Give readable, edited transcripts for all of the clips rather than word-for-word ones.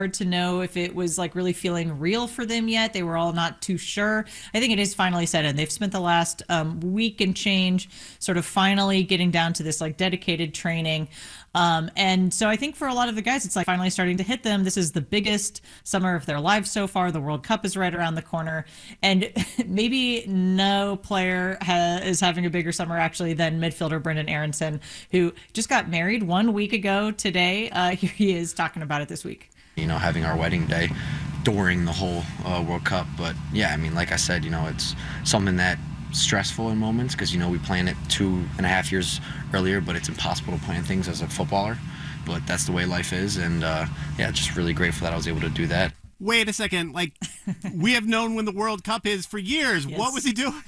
to know if it was like really feeling real for them yet. They were all not too sure. I think it is finally set in. They've spent the last week and change sort of finally getting down to this like dedicated training. And so I think for a lot of the guys, it's like finally starting to hit them. This is the biggest summer of their lives so far. The World Cup is right around the corner. And maybe no player is having a bigger summer actually than midfielder Brenden Aaronson, who just got married 1 week ago today. Here he is talking about it this week. Having our wedding day during the whole World Cup. But yeah, I mean, like I said, it's something that stressful in moments because, we planned it 2.5 years earlier, but it's impossible to plan things as a footballer. But that's the way life is. And yeah, just really grateful that I was able to do that. Wait a second. Like, we have known when the World Cup is for years. Yes. What was he doing?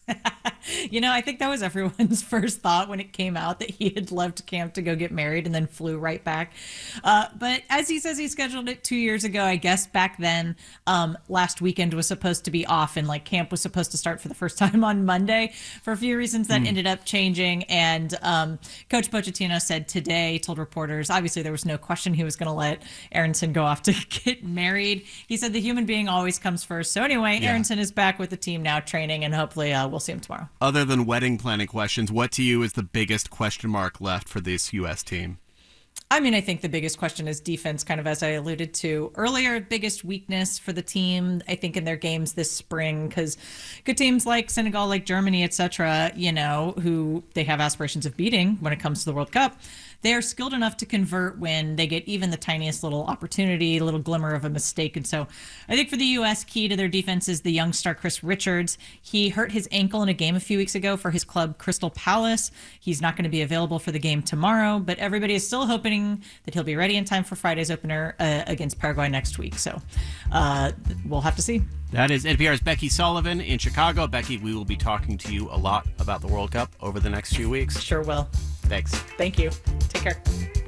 I think that was everyone's first thought when it came out that he had left camp to go get married and then flew right back. But as he says, he scheduled it 2 years ago. I guess back then, last weekend was supposed to be off and like camp was supposed to start for the first time on Monday. For a few reasons that ended up changing. And Coach Pochettino said today, told reporters, obviously there was no question he was going to let Aaronson go off to get married. He said the human being always comes first. So anyway, yeah. Aaronson is back with the team now training, and hopefully we'll see him tomorrow. Other than wedding planning questions, what to you is the biggest question mark left for this U.S. team? I mean, I think the biggest question is defense, kind of as I alluded to earlier. Biggest weakness for the team, I think, in their games this spring, because good teams like Senegal, like Germany, etc., who they have aspirations of beating when it comes to the World Cup, they are skilled enough to convert when they get even the tiniest little opportunity, a little glimmer of a mistake. And so I think for the U.S., key to their defense is the young star Chris Richards. He hurt his ankle in a game a few weeks ago for his club, Crystal Palace. He's not going to be available for the game tomorrow, but everybody is still hoping that he'll be ready in time for Friday's opener against Paraguay next week. So we'll have to see. That is NPR's Becky Sullivan in Chicago. Becky, we will be talking to you a lot about the World Cup over the next few weeks. Sure will. Thanks. Thank you. Take care.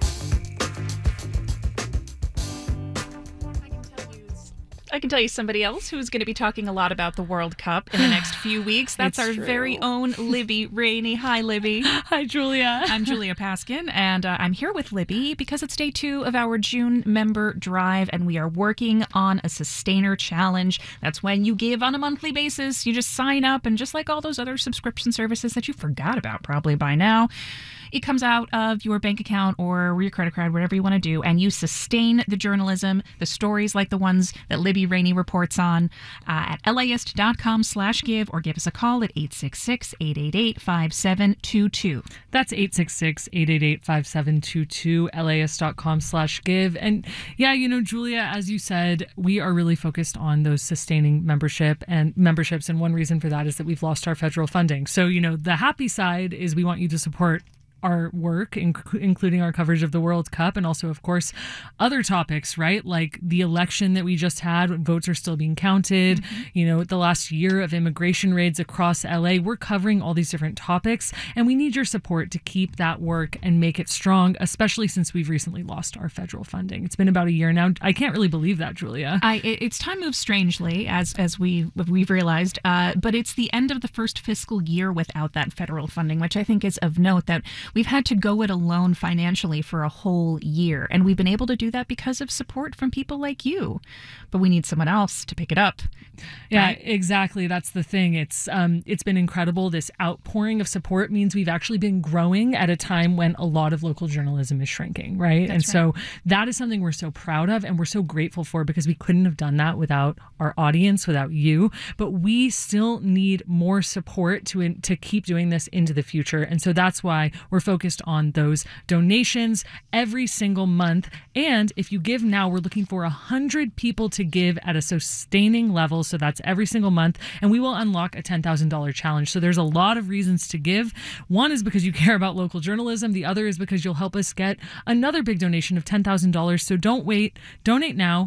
I can tell you somebody else who's going to be talking a lot about the World Cup in the next few weeks. That's our very own Libby Rainey. Hi, Libby. Hi, Julia. I'm Julia Paskin, and I'm here with Libby because it's day 2 of our June member drive, and we are working on a sustainer challenge. That's when you give on a monthly basis. You just sign up, and just like all those other subscription services that you forgot about probably by now, it comes out of your bank account or your credit card, whatever you want to do, and you sustain the journalism, the stories like the ones that Libby Rainey reports on at laist.com/give, or give us a call at 866-888-5722. That's 866-888-5722, laist.com/give. And yeah, Julia, as you said, we are really focused on those sustaining memberships. And one reason for that is that we've lost our federal funding. So, the happy side is we want you to support our work, including our coverage of the World Cup, and also, of course, other topics, right? Like the election that we just had, votes are still being counted, the last year of immigration raids across LA. We're covering all these different topics, and we need your support to keep that work and make it strong, especially since we've recently lost our federal funding. It's been about a year now. I can't really believe that, Julia. It's time moves strangely, as we've realized, but it's the end of the first fiscal year without that federal funding, which I think is of note, that we've had to go it alone financially for a whole year, and we've been able to do that because of support from people like you. But we need someone else to pick it up. Yeah, right? Exactly. That's the thing. It's been incredible. This outpouring of support means we've actually been growing at a time when a lot of local journalism is shrinking, right? So that is something we're so proud of and we're so grateful for, because we couldn't have done that without our audience, without you. But we still need more support to keep doing this into the future. And so that's why we're focused on those donations every single month. And if you give now, we're looking for 100 people to give at a sustaining level. So that's every single month. And we will unlock a $10,000 challenge. So there's a lot of reasons to give. One is because you care about local journalism. The other is because you'll help us get another big donation of $10,000. So don't wait. Donate now,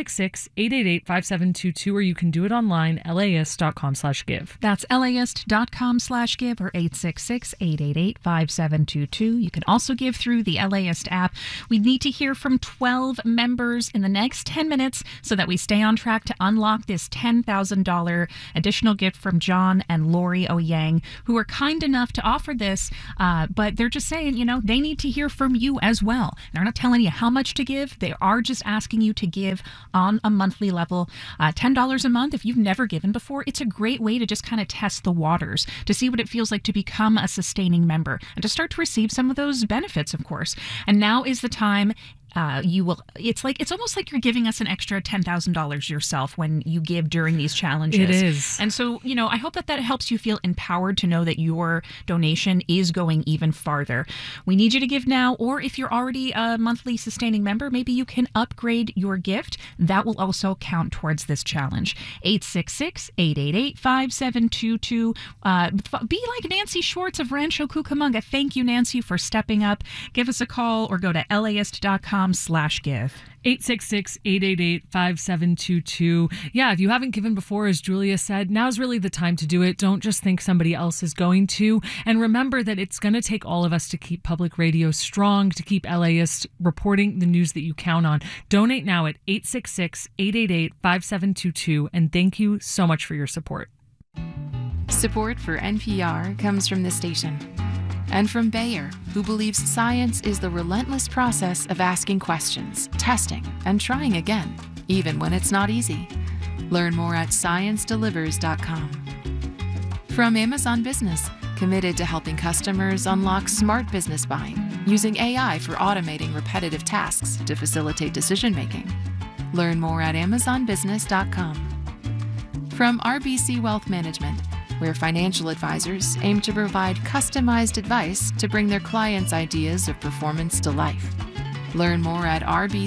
866-888-5722, or you can do it online, laist.com/give. That's laist.com/give or 866-888-5722. 5722. You can also give through the LAist app. We need to hear from 12 members in the next 10 minutes so that we stay on track to unlock this $10,000 additional gift from John and Lori Oyang, who are kind enough to offer this, but they're just saying, they need to hear from you as well. They're not telling you how much to give. They are just asking you to give on a monthly level. $10 a month, if you've never given before, it's a great way to just kind of test the waters, to see what it feels like to become a sustaining member and to start to receive some of those benefits, of course. And now is the time. It's almost like you're giving us an extra $10,000 yourself when you give during these challenges. It is. And so, I hope that helps you feel empowered to know that your donation is going even farther. We need you to give now, or if you're already a monthly sustaining member, maybe you can upgrade your gift. That will also count towards this challenge. 866-888-5722. Be like Nancy Schwartz of Rancho Cucamonga. Thank you, Nancy, for stepping up. Give us a call or go to laist.com/give. 866-888-5722. Yeah, if you haven't given before, as Julia said, now's really the time to do it. Don't just think somebody else is going to. And remember that it's going to take all of us to keep public radio strong, to keep LAist reporting the news that you count on. Donate now at 866-888-5722. And thank you so much for your support. Support for NPR comes from the station. And from Bayer, who believes science is the relentless process of asking questions, testing, and trying again, even when it's not easy. Learn more at sciencedelivers.com. From Amazon Business, committed to helping customers unlock smart business buying, using AI for automating repetitive tasks to facilitate decision-making. Learn more at amazonbusiness.com. From RBC Wealth Management, where financial advisors aim to provide customized advice to bring their clients' ideas of performance to life. Learn more at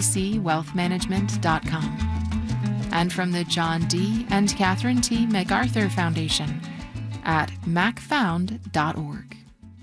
rbcwealthmanagement.com. And from the John D. and Catherine T. MacArthur Foundation at macfound.org.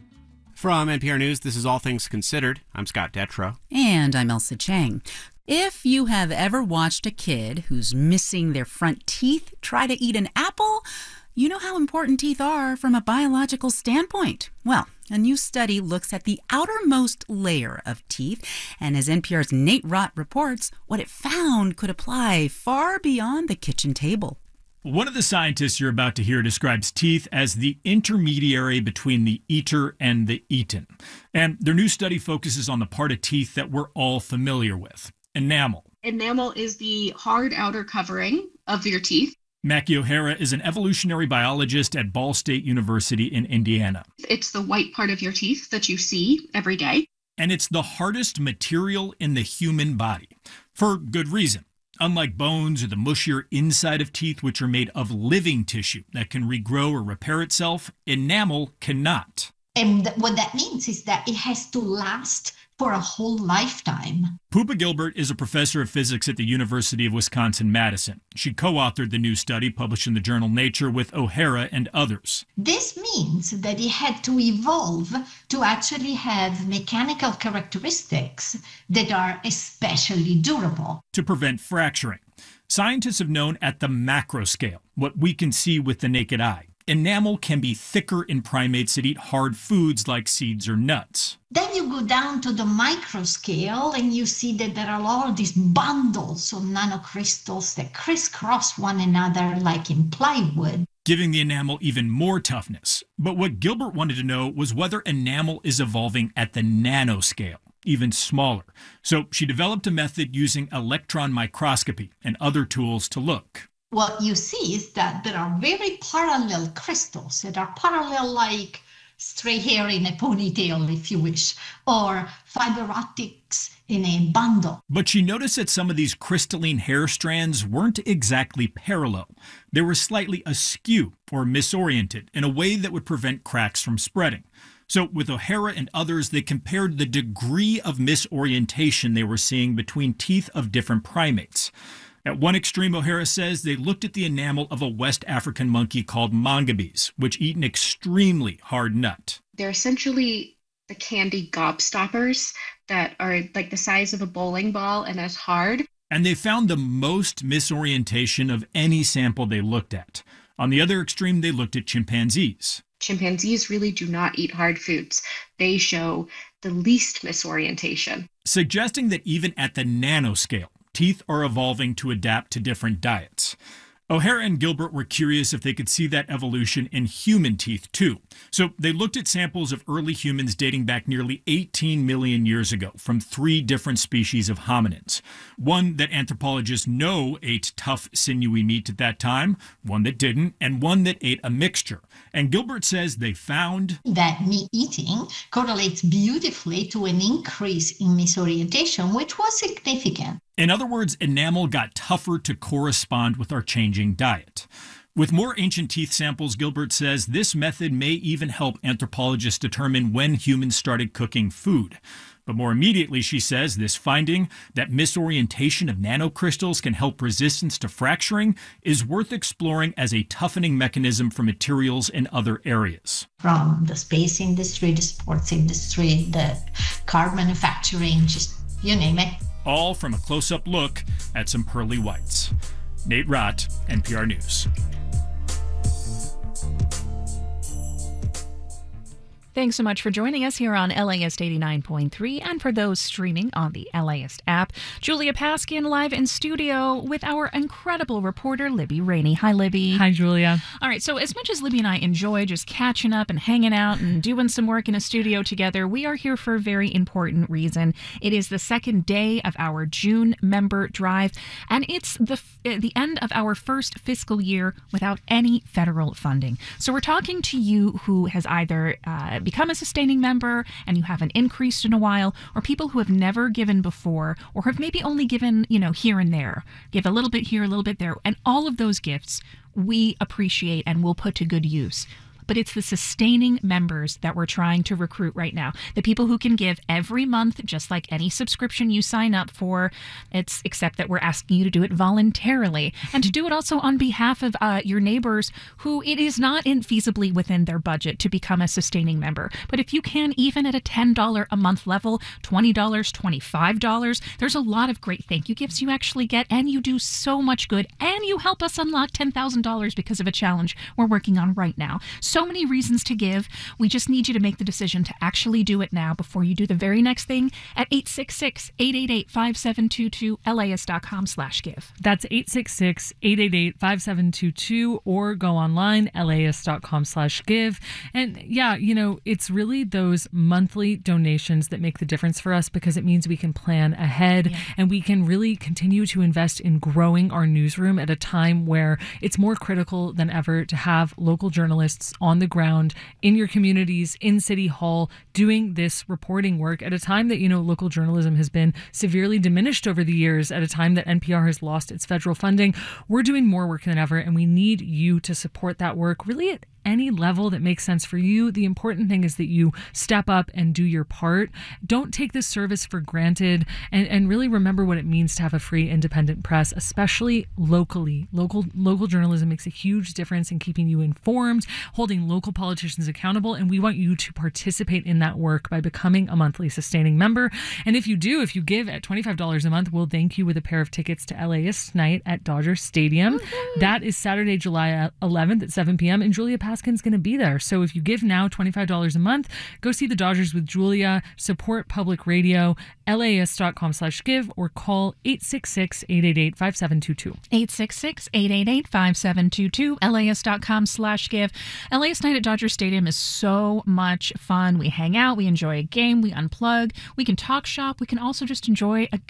From NPR News, this is All Things Considered. I'm Scott Detrow. And I'm Elsa Chang. If you have ever watched a kid who's missing their front teeth try to eat an apple, you know how important teeth are from a biological standpoint. Well, a new study looks at the outermost layer of teeth, and as NPR's Nate Rott reports, what it found could apply far beyond the kitchen table. One of the scientists you're about to hear describes teeth as the intermediary between the eater and the eaten. And their new study focuses on the part of teeth that we're all familiar with, enamel. Enamel is the hard outer covering of your teeth. Mackie O'Hara is an evolutionary biologist at Ball State University in Indiana. It's the white part of your teeth that you see every day. And it's the hardest material in the human body, for good reason. Unlike bones or the mushier inside of teeth, which are made of living tissue that can regrow or repair itself, enamel cannot. And what that means is that it has to last for a whole lifetime. Poopa Gilbert is a professor of physics at the University of Wisconsin-Madison. She co-authored the new study published in the journal Nature with O'Hara and others. This means that it had to evolve to actually have mechanical characteristics that are especially durable. To prevent fracturing. Scientists have known at the macro scale, what we can see with the naked eye. Enamel can be thicker in primates that eat hard foods like seeds or nuts. Then you go down to the micro scale and you see that there are all of these bundles of nanocrystals that crisscross one another like in plywood, giving the enamel even more toughness. But what Gilbert wanted to know was whether enamel is evolving at the nanoscale, even smaller. So she developed a method using electron microscopy and other tools to look. What you see is that there are very parallel crystals that are parallel like stray hair in a ponytail, if you wish, or fiber optics in a bundle. But she noticed that some of these crystalline hair strands weren't exactly parallel. They were slightly askew or misoriented in a way that would prevent cracks from spreading. So with O'Hara and others, they compared the degree of misorientation they were seeing between teeth of different primates. At one extreme, O'Hara says they looked at the enamel of a West African monkey called mangabes, which eat an extremely hard nut. They're essentially the candy gobstoppers that are like the size of a bowling ball and as hard. And they found the most misorientation of any sample they looked at. On the other extreme, they looked at chimpanzees. chimpanzees really do not eat hard foods. They show the least misorientation. Suggesting that even at the nanoscale, teeth are evolving to adapt to different diets. O'Hara and Gilbert were curious if they could see that evolution in human teeth, too. So they looked at samples of early humans dating back nearly 18 million years ago from 3 different species of hominins. One that anthropologists know ate tough, sinewy meat at that time, one that didn't, and one that ate a mixture. And Gilbert says they found that meat eating correlates beautifully to an increase in misorientation, which was significant. In other words, enamel got tougher to correspond with our changing diet. With more ancient teeth samples, Gilbert says this method may even help anthropologists determine when humans started cooking food. But more immediately, she says, this finding that misorientation of nanocrystals can help resistance to fracturing is worth exploring as a toughening mechanism for materials in other areas. From the space industry, the sports industry, the car manufacturing, just you name it. All from a close-up look at some pearly whites. Nate Rott, NPR News. Thanks so much for joining us here on LAist 89.3 and for those streaming on the LAist app. Julia Paskin live in studio with our incredible reporter, Libby Rainey. Hi, Libby. Hi, Julia. All right, so as much as Libby and I enjoy just catching up and hanging out and doing some work in a studio together, we are here for a very important reason. It is the second day of our June member drive, and it's the end of our first fiscal year without any federal funding. So we're talking to you who has either become a sustaining member and you haven't increased in a while, or people who have never given before or have maybe only given, here and there, give a little bit here, a little bit there. And all of those gifts we appreciate and will put to good use. But it's the sustaining members that we're trying to recruit right now. The people who can give every month, just like any subscription you sign up for. Except that we're asking you to do it voluntarily and to do it also on behalf of your neighbors who it is not feasibly within their budget to become a sustaining member. But if you can, even at a $10 a month level, $20, $25, there's a lot of great thank you gifts you actually get, and you do so much good, and you help us unlock $10,000 because of a challenge we're working on right now. So many reasons to give. We just need you to make the decision to actually do it now before you do the very next thing at 866-888-5722, LAist.com/give. That's 866-888-5722, or go online, LAist.com/give. And yeah, it's really those monthly donations that make the difference for us, because it means we can plan ahead and we can really continue to invest in growing our newsroom at a time where it's more critical than ever to have local journalists on the ground in your communities, in City Hall, doing this reporting work at a time that, local journalism has been severely diminished over the years, at a time that NPR has lost its federal funding. We're doing more work than ever, and we need you to support that work really at any level that makes sense for you. The important thing is that you step up and do your part. Don't take this service for granted, and really remember what it means to have a free, independent press, especially locally. Local journalism makes a huge difference in keeping you informed, holding local politicians accountable, and we want you to participate in that work by becoming a monthly sustaining member. And if you give at $25 a month, we'll thank you with a pair of tickets to LAist Night at Dodger Stadium. Mm-hmm. That is Saturday, July 11th at 7 p.m. and Julia Paskin's going to be there. So if you give now $25 a month, go see the Dodgers with Julia, support public radio, LAist.com/give, or call 866-888-5722. 866-888-5722, LAist.com/give. LAist Night at Dodger Stadium is so much fun. We hang out, we enjoy a game, we unplug, we can talk shop, we can also just enjoy a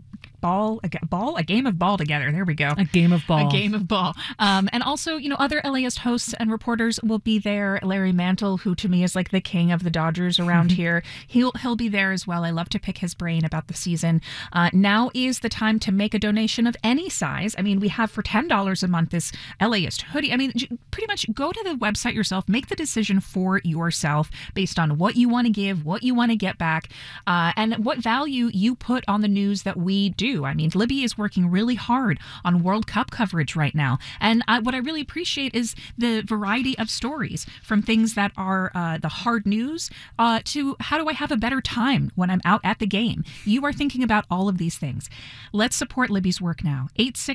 game of ball together. There we go. A game of ball. A game of ball. And also, other LAist hosts and reporters will be there. Larry Mantle, who to me is like the king of the Dodgers around here, he'll be there as well. I love to pick his brain about the season. Now is the time to make a donation of any size. I mean, we have for $10 a month this LAist hoodie. I mean, pretty much go to the website yourself, make the decision for yourself based on what you want to give, what you want to get back, and what value you put on the news that we do. I mean, Libby is working really hard on World Cup coverage right now. And what I really appreciate is the variety of stories, from things that are the hard news to how do I have a better time when I'm out at the game. You are thinking about all of these things. Let's support Libby's work now.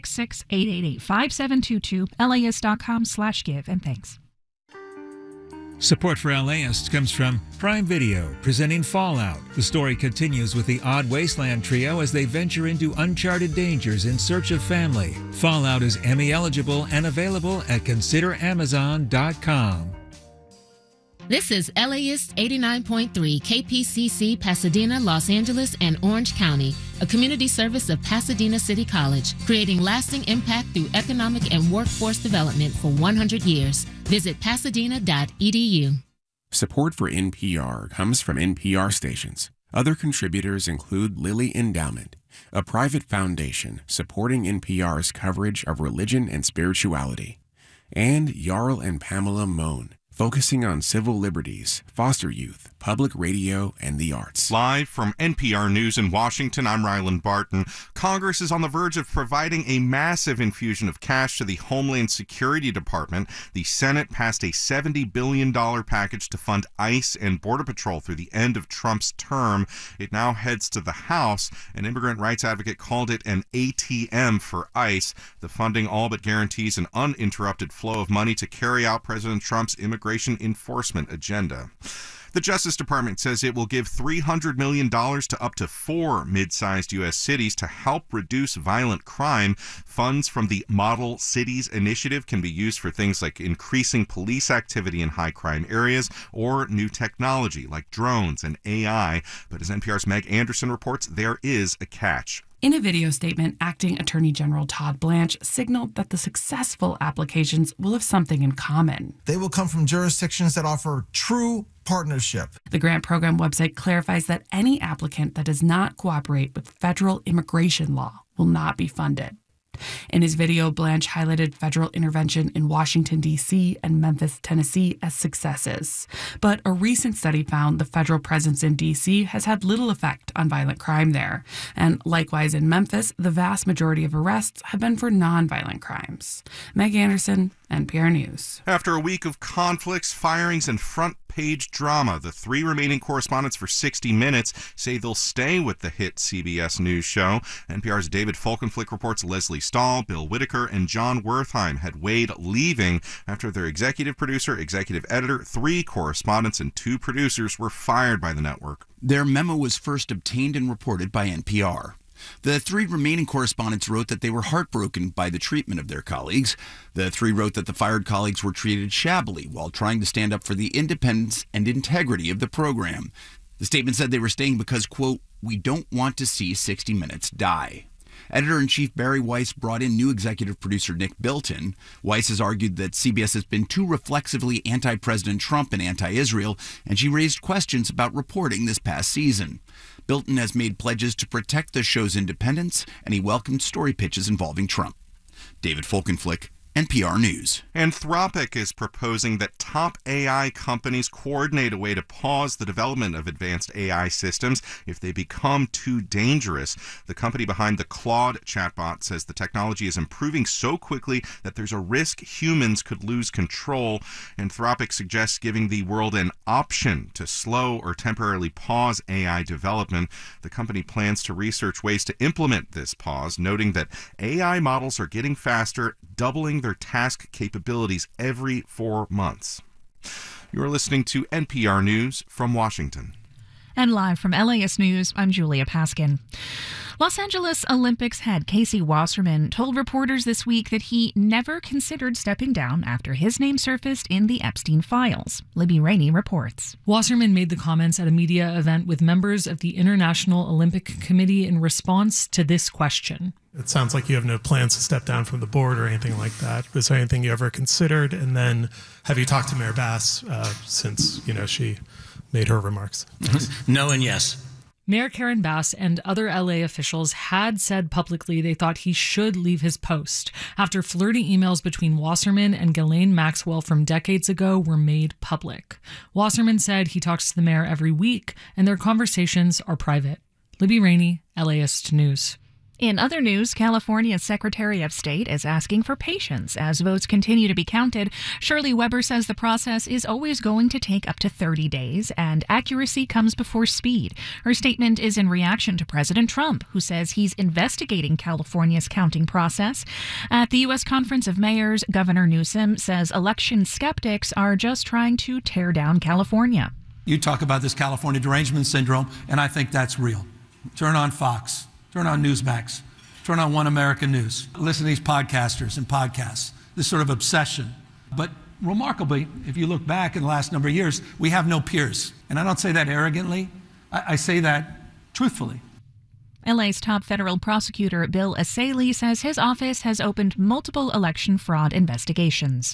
866-888-5722, LAist.com/give, and thanks. Support for LAist comes from Prime Video, presenting Fallout. The story continues with the Odd Wasteland trio as they venture into uncharted dangers in search of family. Fallout is Emmy eligible and available at consideramazon.com. This is LAist 89.3 KPCC, Pasadena, Los Angeles, and Orange County, a community service of Pasadena City College, creating lasting impact through economic and workforce development for 100 years. Visit pasadena.edu. Support for NPR comes from NPR stations. Other contributors include Lilly Endowment, a private foundation supporting NPR's coverage of religion and spirituality, and Jarl and Pamela Mohn, focusing on civil liberties, foster youth, public radio, and the arts. Live from NPR News in Washington, I'm Ryland Barton. Congress is on the verge of providing a massive infusion of cash to the Homeland Security Department. The Senate passed a $70 billion package to fund ICE and Border Patrol through the end of Trump's term. It now heads to the House. An immigrant rights advocate called it an ATM for ICE. The funding all but guarantees an uninterrupted flow of money to carry out President Trump's immigration enforcement agenda. The Justice Department says it will give $300 million to up to 4 mid-sized U.S. cities to help reduce violent crime. Funds from the Model Cities Initiative can be used for things like increasing police activity in high-crime areas or new technology like drones and AI. But as NPR's Meg Anderson reports, there is a catch. In a video statement, Acting Attorney General Todd Blanche signaled that the successful applications will have something in common. They will come from jurisdictions that offer true partnership. The grant program website clarifies that any applicant that does not cooperate with federal immigration law will not be funded. In his video, Blanche highlighted federal intervention in Washington, D.C. and Memphis, Tennessee as successes. But a recent study found the federal presence in D.C. has had little effect on violent crime there. And likewise in Memphis, the vast majority of arrests have been for nonviolent crimes. Meg Anderson, NPR News. After a week of conflicts, firings, and front-page drama, the 3 remaining correspondents for 60 Minutes say they'll stay with the hit CBS News show. NPR's David Folkenflik reports Leslie Stahl, Bill Whitaker, and John Wertheim had weighed leaving after their executive producer, executive editor, 3 correspondents, and 2 producers were fired by the network. Their memo was first obtained and reported by NPR. The 3 remaining correspondents wrote that they were heartbroken by the treatment of their colleagues. The 3 wrote that the fired colleagues were treated shabbily while trying to stand up for the independence and integrity of the program. The statement said they were staying because, quote, "we don't want to see 60 Minutes die." Editor-in-Chief Barry Weiss brought in new executive producer Nick Bilton. Weiss has argued that CBS has been too reflexively anti-President Trump and anti-Israel, and she raised questions about reporting this past season. Bilton has made pledges to protect the show's independence, and he welcomed story pitches involving Trump. David Folkenflik, NPR News. Anthropic is proposing that top AI companies coordinate a way to pause the development of advanced AI systems if they become too dangerous. The company behind the Claude chatbot says the technology is improving so quickly that there's a risk humans could lose control. Anthropic suggests giving the world an option to slow or temporarily pause AI development. The company plans to research ways to implement this pause, noting that AI models are getting faster, doubling their task capabilities every 4 months. You're listening to NPR News from Washington. And live from LAist News, I'm Julia Paskin. Los Angeles Olympics head Casey Wasserman told reporters this week that he never considered stepping down after his name surfaced in the Epstein files. Libby Rainey reports. Wasserman made the comments at a media event with members of the International Olympic Committee in response to this question. It sounds like you have no plans to step down from the board or anything like that. Was there anything you ever considered? And then have you talked to Mayor Bass since, she made her remarks? No and yes. Mayor Karen Bass and other LA officials had said publicly they thought he should leave his post after flirty emails between Wasserman and Ghislaine Maxwell from decades ago were made public. Wasserman said he talks to the mayor every week and their conversations are private. Libby Rainey, LAist News. In other news, California's Secretary of State is asking for patience as votes continue to be counted. Shirley Weber says the process is always going to take up to 30 days, and accuracy comes before speed. Her statement is in reaction to President Trump, who says he's investigating California's counting process. At the U.S. Conference of Mayors, Governor Newsom says election skeptics are just trying to tear down California. You talk about this California derangement syndrome, and I think that's real. Turn on Fox. Turn on Newsmax. Turn on One American News. Listen to these podcasters and podcasts. This sort of obsession. But remarkably, if you look back in the last number of years, we have no peers. And I don't say that arrogantly. I say that truthfully. LA's top federal prosecutor, Bill Asalee, says his office has opened multiple election fraud investigations.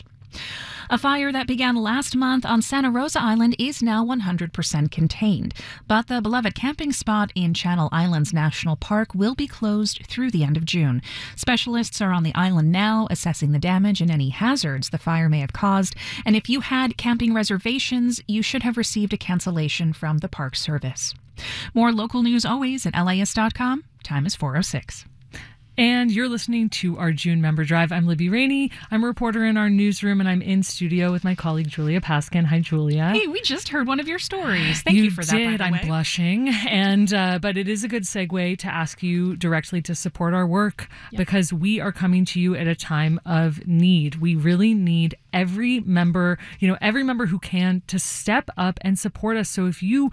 A fire that began last month on Santa Rosa Island is now 100% contained, but the beloved camping spot in Channel Islands National Park will be closed through the end of June. Specialists are on the island now assessing the damage and any hazards the fire may have caused, and if you had camping reservations, you should have received a cancellation from the Park Service. More local news always at LAist.com. Time is 4:06. And you're listening to our June Member Drive. I'm Libby Rainey. I'm a reporter in our newsroom, and I'm in studio with my colleague Julia Paskin. Hi, Julia. Hey, we just heard one of your stories. Thank you for that, by the way. I'm blushing. And but it is a good segue to ask you directly to support our work because we are coming to you at a time of need. We really need every member who can to step up and support us. So if you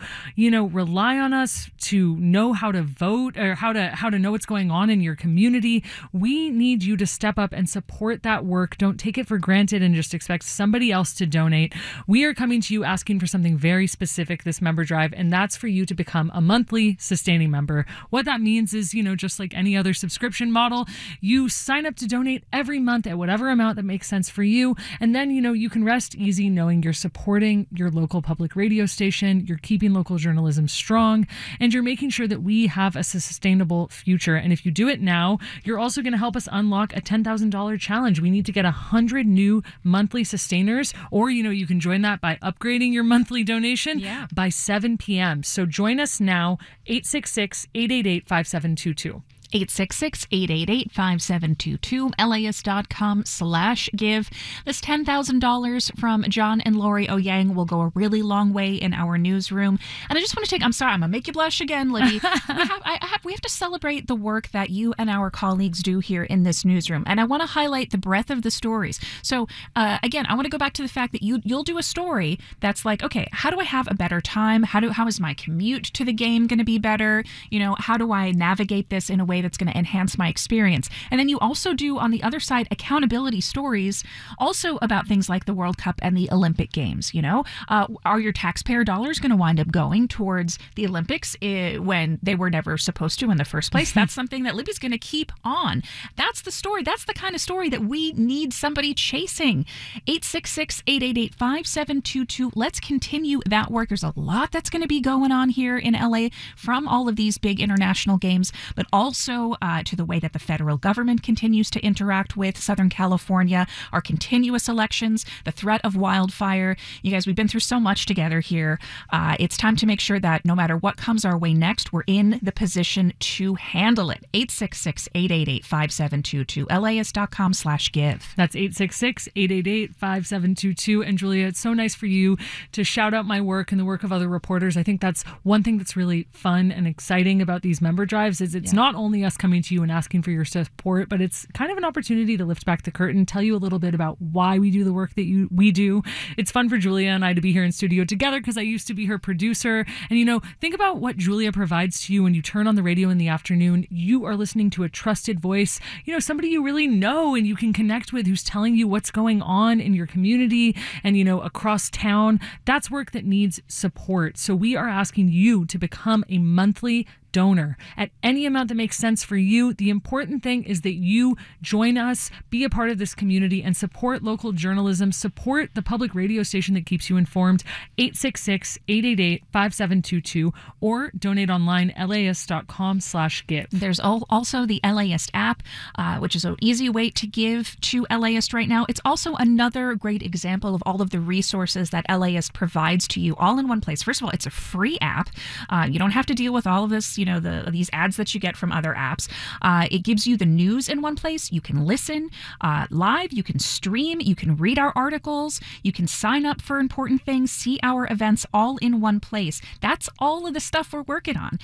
rely on us to know how to vote or how to know what's going on in your community, we need you to step up and support that work. Don't take it for granted and just expect somebody else to donate. We are coming to you asking for something very specific this member drive, and that's for you to become a monthly sustaining member. What that means is, just like any other subscription model, you sign up to donate every month at whatever amount that makes sense for you. And then, you can rest easy knowing you're supporting your local public radio station, you're keeping local journalism strong, and you're making sure that we have a sustainable future. And if you do it now, you're also going to help us unlock a $10,000 challenge. We need to get 100 new monthly sustainers, or, you can join that by upgrading your monthly donation by 7 p.m. So join us now, 866-888-5722. 866-888-5722, LAist.com/give. This $10,000 from John and Lori Oyang will go a really long way in our newsroom. And I just want to I'm sorry, I'm going to make you blush again, Libby. we have to celebrate the work that you and our colleagues do here in this newsroom. And I want to highlight the breadth of the stories. So again, I want to go back to the fact that you'll do a story that's like, okay, how do I have a better time? How is my commute to the game going to be better? How do I navigate this in a way that's going to enhance my experience? And then you also do, on the other side, accountability stories also about things like the World Cup and the Olympic Games. Are your taxpayer dollars going to wind up going towards the Olympics when they were never supposed to in the first place? That's something that Libby's going to keep on. That's the story. That's the kind of story that we need somebody chasing. 866-888-5722. Let's continue that work. There's a lot that's going to be going on here in LA from all of these big international games, but also to the way that the federal government continues to interact with Southern California, our continuous elections, the threat of wildfire. You guys, we've been through so much together here. It's time to make sure that no matter what comes our way next, we're in the position to handle it. 866-888-5722, LAist.com/give. That's 866-888-5722. And Julia, it's so nice for you to shout out my work and the work of other reporters. I think that's one thing that's really fun and exciting about these member drives is it's not only us coming to you and asking for your support, but it's kind of an opportunity to lift back the curtain, tell you a little bit about why we do the work that we do. It's fun for Julia and I to be here in studio together because I used to be her producer. And, think about what Julia provides to you when you turn on the radio in the afternoon. You are listening to a trusted voice, somebody you really know and you can connect with who's telling you what's going on in your community and, across town. That's work that needs support. So we are asking you to become a monthly donor at any amount that makes sense for you. The important thing is that you join us, be a part of this community, and support local journalism, support the public radio station that keeps you informed. 866-888-5722 or donate online, LAist.com/give. There's also the LAist app, which is an easy way to give to LAist right now. It's also another great example of all of the resources that LAist provides to you all in one place. First of all, it's a free app. You don't have to deal with all of this, these ads that you get from other apps. It gives you the news in one place. You can listen live, you can stream, you can read our articles, you can sign up for important things, see our events all in one place. That's all of the stuff we're working on.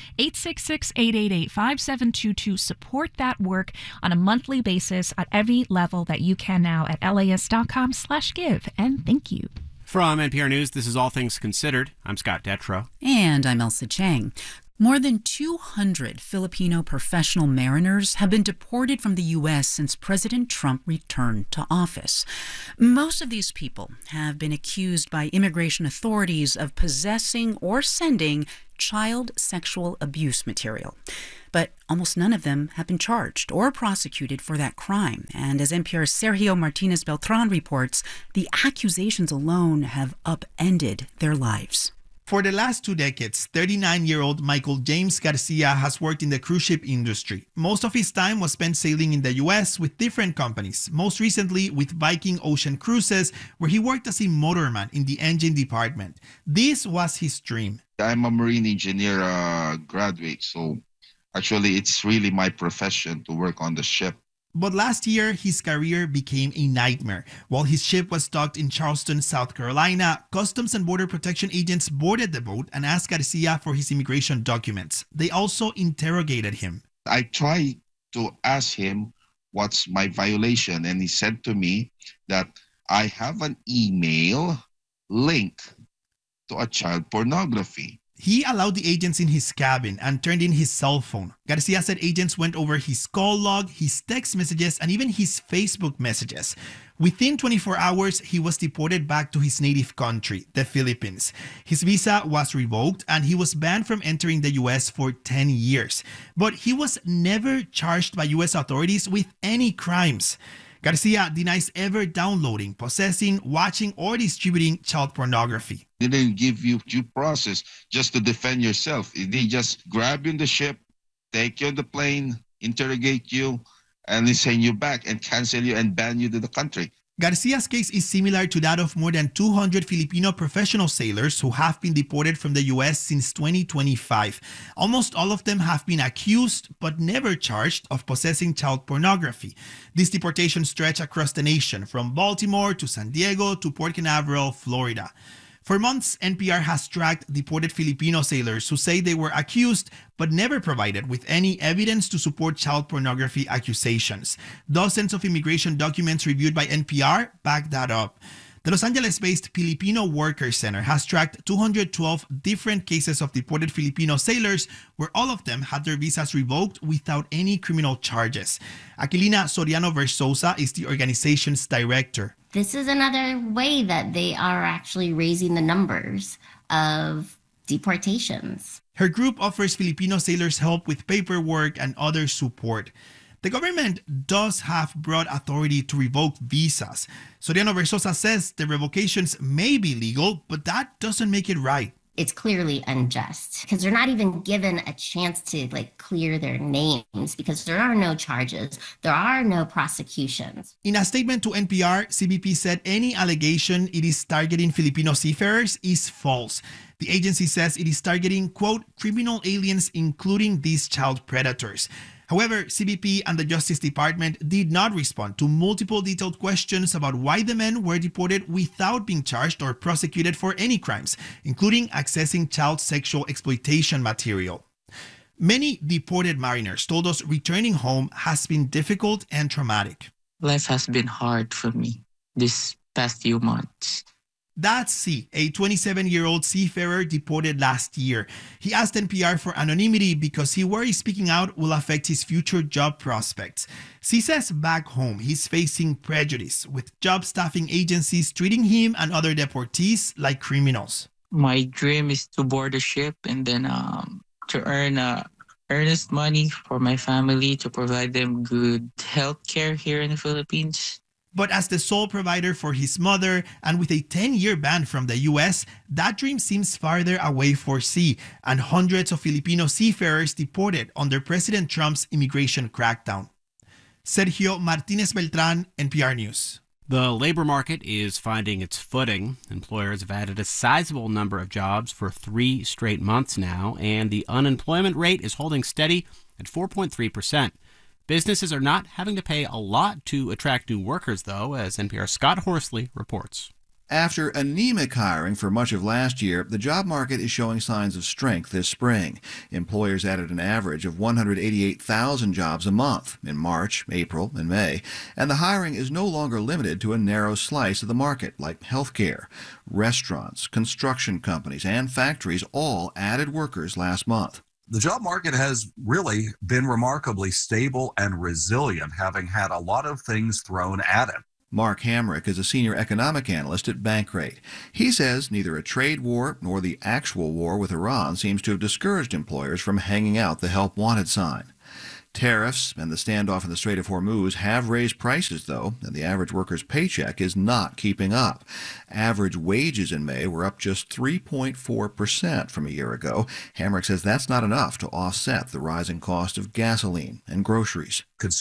866-888-5722. Support that work on a monthly basis at every level that you can now at LAist.com/give. And thank you. From NPR News, this is All Things Considered. I'm Scott Detrow. And I'm Elsa Chang. More than 200 Filipino professional mariners have been deported from the U.S. since President Trump returned to office. Most of these people have been accused by immigration authorities of possessing or sending child sexual abuse material. But almost none of them have been charged or prosecuted for that crime. And as NPR's Sergio Martinez Beltran reports, the accusations alone have upended their lives. For the last 2 decades, 39-year-old Michael James Garcia has worked in the cruise ship industry. Most of his time was spent sailing in the U.S. with different companies, most recently with Viking Ocean Cruises, where he worked as a motorman in the engine department. This was his dream. I'm a marine engineer graduate, so actually it's really my profession to work on the ship. But last year, his career became a nightmare. While his ship was docked in Charleston, South Carolina, Customs and Border Protection agents boarded the boat and asked Garcia for his immigration documents. They also interrogated him. I tried to ask him what's my violation, and he said to me that I have an email link to a child pornography. He allowed the agents in his cabin and turned in his cell phone. Garcia said agents went over his call log, his text messages, and even his Facebook messages. Within 24 hours, he was deported back to his native country, the Philippines. His visa was revoked and he was banned from entering the U.S. for 10 years. But he was never charged by U.S. authorities with any crimes. Garcia denies ever downloading, possessing, watching, or distributing child pornography. They didn't give you due process just to defend yourself. They just grab you in the ship, take you on the plane, interrogate you, and then send you back and cancel you and ban you to the country. Garcia's case is similar to that of more than 200 Filipino professional sailors who have been deported from the U.S. since 2025. Almost all of them have been accused but never charged of possessing child pornography. These deportations stretch across the nation, from Baltimore to San Diego to Port Canaveral, Florida. For months, NPR has tracked deported Filipino sailors who say they were accused but never provided with any evidence to support child pornography accusations. Dozens of immigration documents reviewed by NPR back that up. The Los Angeles-based Filipino Workers Center has tracked 212 different cases of deported Filipino sailors where all of them had their visas revoked without any criminal charges. Aquilina Soriano Versosa is the organization's director. This is another way that they are actually raising the numbers of deportations. Her group offers Filipino sailors help with paperwork and other support. The government does have broad authority to revoke visas. Soriano Versosa says the revocations may be legal, but that doesn't make it right. It's clearly unjust because they're not even given a chance to clear their names because there are no charges. There are no prosecutions. In a statement to NPR, CBP said any allegation it is targeting Filipino seafarers is false. The agency says it is targeting, quote, criminal aliens, including these child predators. However, CBP and the Justice Department did not respond to multiple detailed questions about why the men were deported without being charged or prosecuted for any crimes, including accessing child sexual exploitation material. Many deported mariners told us returning home has been difficult and traumatic. Life has been hard for me this past few months. That's C, a 27-year-old seafarer deported last year. He asked NPR for anonymity because he worries speaking out will affect his future job prospects. C says back home he's facing prejudice, with job staffing agencies treating him and other deportees like criminals. My dream is to board a ship and then to earn earnest money for my family, to provide them good health care here in the Philippines. But as the sole provider for his mother and with a 10-year ban from the U.S., that dream seems farther away for C and hundreds of Filipino seafarers deported under President Trump's immigration crackdown. Sergio Martinez Beltran, NPR News. The labor market is finding its footing. Employers have added a sizable number of jobs for 3 straight months now, and the unemployment rate is holding steady at 4.3%. Businesses are not having to pay a lot to attract new workers, though, as NPR's Scott Horsley reports. After anemic hiring for much of last year, the job market is showing signs of strength this spring. Employers added an average of 188,000 jobs a month in March, April, and May, and the hiring is no longer limited to a narrow slice of the market like healthcare. Restaurants, construction companies, and factories all added workers last month. The job market has really been remarkably stable and resilient, having had a lot of things thrown at it. Mark Hamrick is a senior economic analyst at Bankrate. He says neither a trade war nor the actual war with Iran seems to have discouraged employers from hanging out the help wanted sign. Tariffs and the standoff in the Strait of Hormuz have raised prices, though, and the average worker's paycheck is not keeping up. Average wages in May were up just 3.4% from a year ago. Hamrick says that's not enough to offset the rising cost of gasoline and groceries.